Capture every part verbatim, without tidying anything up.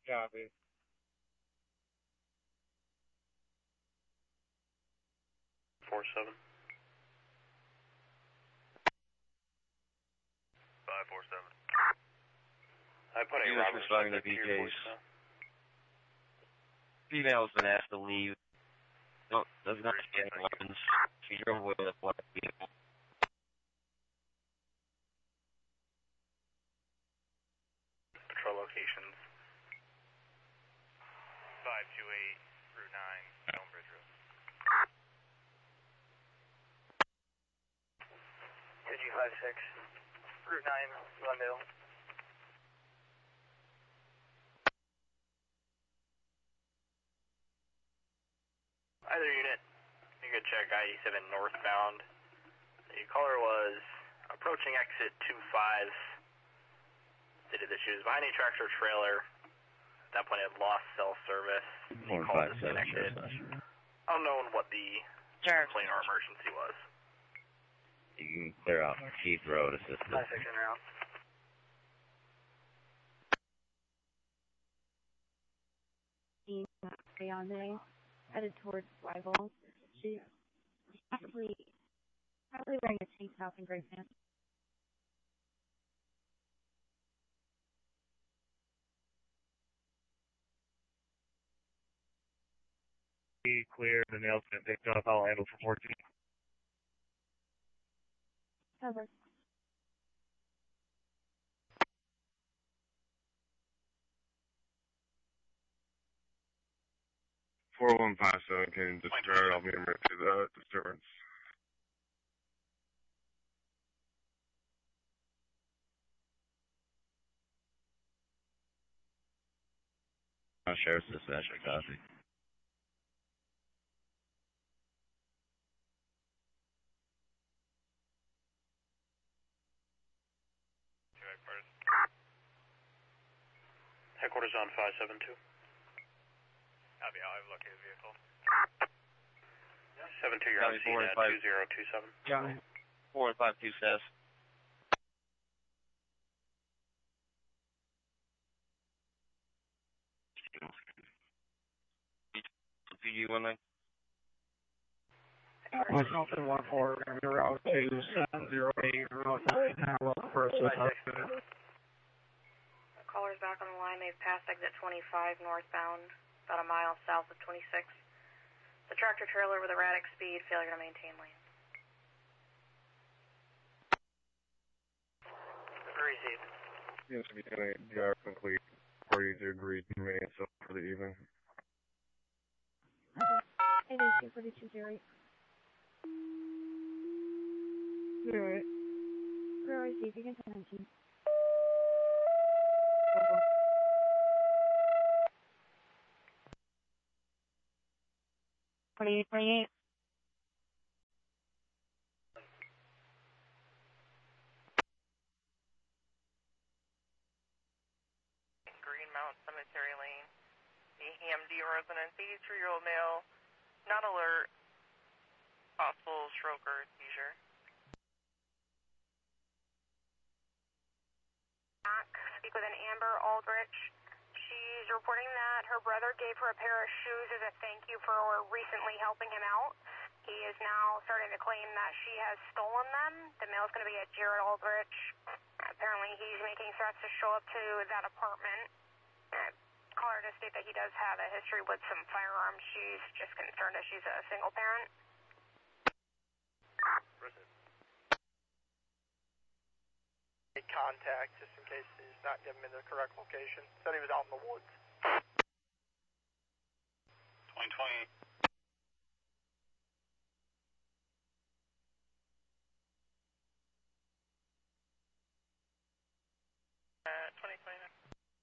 Copy. Four seven. Five four seven. I put a Units Robert responding to subject B to your Js. voicemail. Female's been asked to leave. No, does not carry weapons. She drove away with a black vehicle. Patrol locations. five two eight, Route nine, Elmbridge Road. K G five six, Route nine, Glendale. Either unit, you could check I eighty-seven northbound. The caller was approaching exit two five. Stated that she was behind a tractor trailer. At that point, it had lost cell service. The call disconnected. Unknown what the complaint or emergency was. You can clear out Keith Road assistant. five six in route. Beyonce headed towards Rival. She actually probably wearing a tank top and gray pants. Be clear, the nail's been picked up. I'll handle for fourteen. Cover. four one five seven can disregard. I'll be admitted to the disturbance. Uh, Sheriff's dispatcher, copy. Headquarters on five seven two. Copy, I've located the vehicle. seven two, you're on scene at two zero two seven. County. four and five two says. P G one nine. Something one four, we're going to be route two seven zero eight, route nine, now look for a suspect. Caller's back on the line. They've passed exit twenty-five northbound, about a mile south of twenty-six. The tractor trailer with erratic speed, failure to maintain lane. Received. Seems to be doing a D R complete. Parties agreed to remain so for the evening. It is two forty-two zero. Alright. Where is he? You can send him to me. twenty-eight, twenty-eight. Greenmount Cemetery Lane. The E M D resident, eighty-three-year-old male, not alert, possible stroke or seizure. Speak with an Amber Aldrich. She's reporting that her brother gave her a pair of shoes as a thank you for recently helping him out. He is now starting to claim that she has stolen them. The male's going to be at Jared Aldrich. Apparently he's making threats to show up to that apartment. Uh, caller to state that he does have a history with some firearms. She's just concerned that she's a single parent. Contact, just in case he's not giving me the correct location. Said he was out in the woods. twenty twenty. Uh, twenty twenty-nine.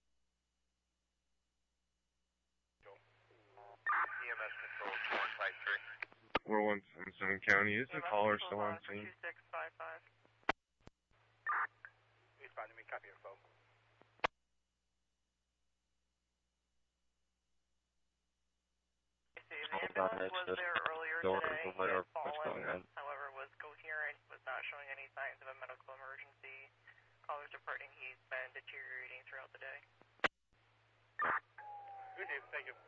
E M S control four five three. four one seven seven County. Is the caller still on scene? two six five five. He's finding me, copy your phone. The ambulance was there earlier today. He had fallen, however, was coherent, was not showing any signs of a medical emergency. Caller's departing. He's been deteriorating throughout the day. Chief, thank you.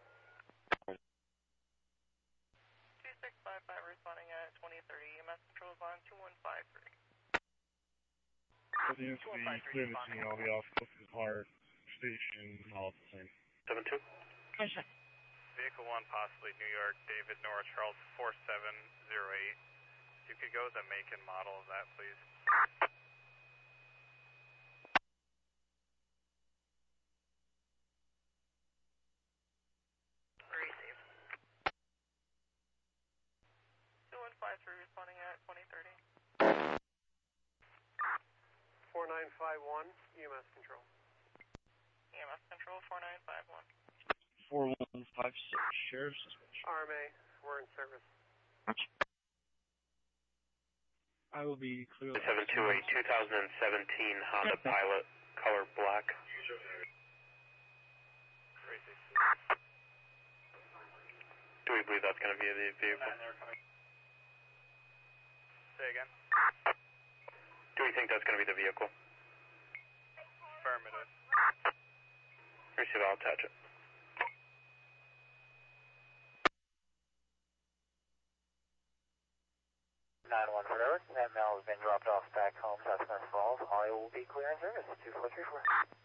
two six five five responding at twenty thirty. E M S control is on two one five three. With the N C B, clear the scene, I'll be off closest fire station, all the same. seven two. Vehicle one, possibly New York, David North, Charles four seven zero eight. If you could go with the make and model of that, please. Receive. two one five three responding at twenty thirty. four nine five one, E M S control. E M S control, four nine five one. four one five six, Sheriff's Dispatch. R M A, we're in service. I will be clear. seven two eight, two thousand seventeen Honda Pilot, color black. Do we believe that's going to be the vehicle? Say again? Do we think that's going to be the vehicle? Affirmative. Receive, I'll attach it. nine one four, that mail has been dropped off back home, South Smith Falls. I will be clearing service, two four three four.